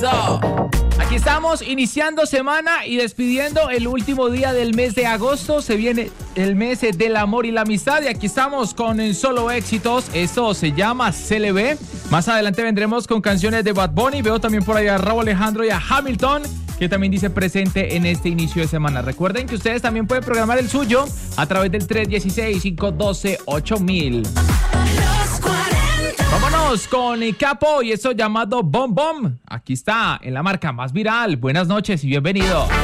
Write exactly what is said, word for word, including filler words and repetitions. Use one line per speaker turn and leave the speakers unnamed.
Eso. Aquí estamos iniciando semana y despidiendo el último día del mes de agosto. Se viene el mes del amor y la amistad y aquí estamos con solo éxitos. Esto se llama C L B. Más adelante vendremos con canciones de Bad Bunny. Veo también por ahí a Rauw Alejandro y a Hamilton, que también dice presente en este inicio de semana. Recuerden que ustedes también pueden programar el suyo a través del tres uno seis, cinco uno dos, ocho mil. Vámonos con el Capo y eso llamado Bom Bom. Aquí está en la marca más viral. Buenas noches y bienvenido.